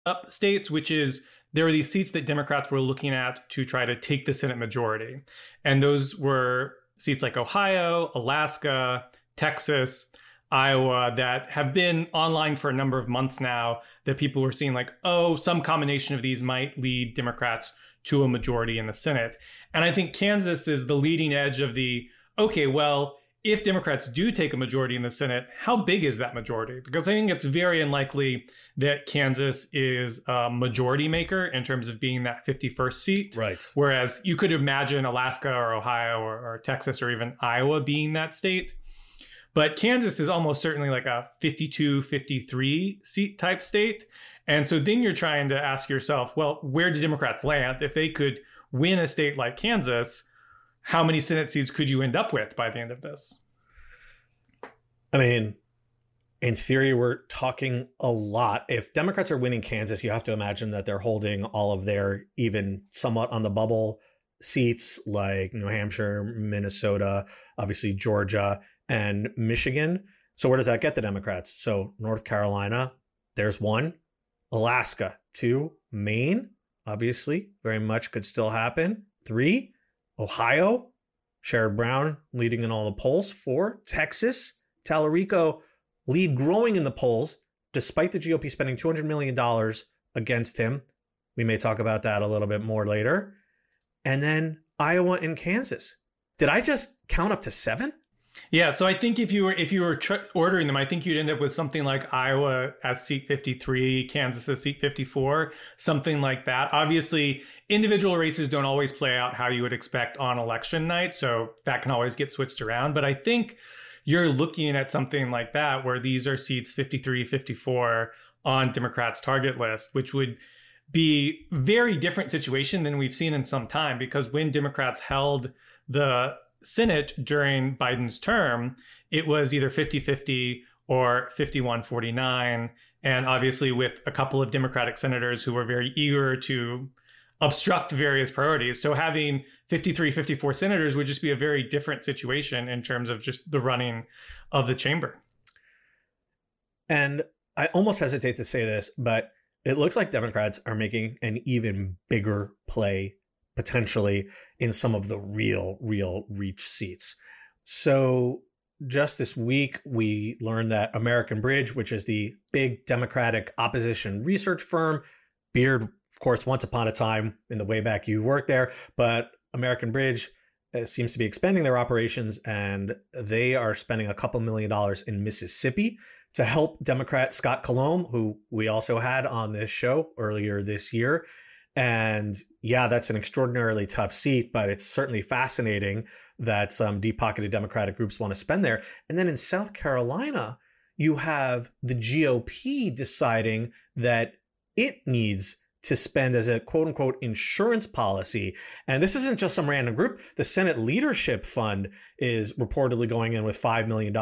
up states, which is there were these seats that Democrats were looking at to try to take the Senate majority. And those were seats like Ohio, Alaska, Texas, Iowa, that have been online for a number of months now, that people were seeing like, oh, some combination of these might lead Democrats to a majority in the Senate. And I think Kansas is the leading edge of the, okay, well, if Democrats do take a majority in the Senate, how big is that majority? Because I think it's very unlikely that Kansas is a majority maker in terms of being that 51st seat. Right. Whereas you could imagine Alaska or Ohio or Texas or even Iowa being that state. But Kansas is almost certainly like a 52, 53 seat type state. And so then you're trying to ask yourself, well, where do Democrats land? If they could win a state like Kansas, how many Senate seats could you end up with by the end of this? I mean, in theory, we're talking a lot. If Democrats are winning Kansas, you have to imagine that they're holding all of their even somewhat on the bubble seats like New Hampshire, Minnesota, obviously Georgia, and Michigan. So where does that get the Democrats? So North Carolina, there's one. Alaska, 2. Maine, obviously, very much could still happen. 3. Ohio, Sherrod Brown leading in all the polls. 4. Texas, Tallarico, lead growing in the polls, despite the GOP spending $200 million against him. We may talk about that a little bit more later. And then Iowa and Kansas. Did I just count up to 7? Yeah, so I think if you were ordering them, I think you'd end up with something like Iowa as seat 53, Kansas as seat 54, something like that. Obviously, individual races don't always play out how you would expect on election night, so that can always get switched around. But I think you're looking at something like that, where these are seats 53, 54 on Democrats' target list, which would be very different situation than we've seen in some time, because when Democrats held the Senate during Biden's term, it was either 50-50 or 51-49. And obviously with a couple of Democratic senators who were very eager to obstruct various priorities. So having 53-54 senators would just be a very different situation in terms of just the running of the chamber. And I almost hesitate to say this, but it looks like Democrats are making an even bigger play potentially in some of the real reach seats. So just this week, we learned that American Bridge, which is the big Democratic opposition research firm, Beard, of course, once upon a time in the way back you worked there, but American Bridge seems to be expanding their operations, and they are spending a couple $1 million in Mississippi to help Democrat Scott Colomb, who we also had on this show earlier this year. And yeah, that's an extraordinarily tough seat, but it's certainly fascinating that some deep-pocketed Democratic groups want to spend there. And then in South Carolina, you have the GOP deciding that it needs to spend as a quote-unquote insurance policy. And this isn't just some random group. The Senate Leadership Fund is reportedly going in with $5 million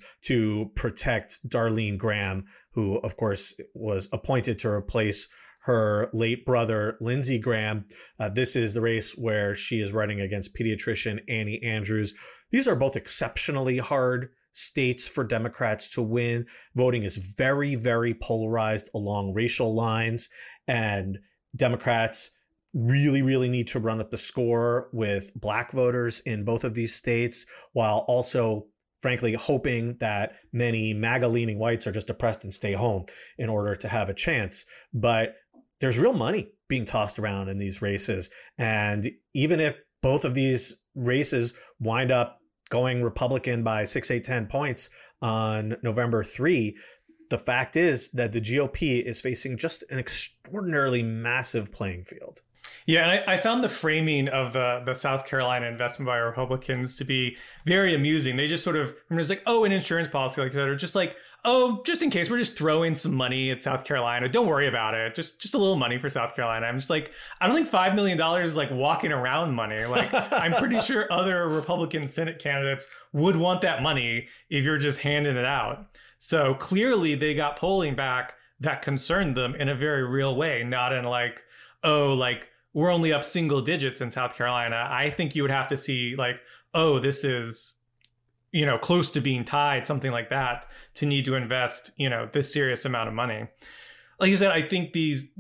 to protect Darlene Graham, who, of course, was appointed to replace her late brother, Lindsey Graham. This is the race where she is running against pediatrician Annie Andrews. These are both exceptionally hard states for Democrats to win. Voting is very, very polarized along racial lines, and Democrats really need to run up the score with Black voters in both of these states, while also frankly hoping that many MAGA-leaning whites are just depressed and stay home in order to have a chance. But there's real money being tossed around in these races. And even if both of these races wind up going Republican by 6, 8, 10 points on November 3, the fact is that the GOP is facing just an extraordinarily massive playing field. Yeah, and I found the framing of the South Carolina investment by Republicans to be very amusing. They just sort of, I'm just like, oh, an insurance policy like that, or just like, oh, just in case, we're just throwing some money at South Carolina. Don't worry about it. Just a little money for South Carolina. I'm just like, I don't think $5 million is like walking around money. Like, I'm pretty sure other Republican Senate candidates would want that money if you're just handing it out. So clearly they got polling back that concerned them in a very real way, not in like, oh, like, we're only up single digits in South Carolina. I think you would have to see like, oh, this is, close to being tied, something like that, to need to invest, this serious amount of money. like you said, I think these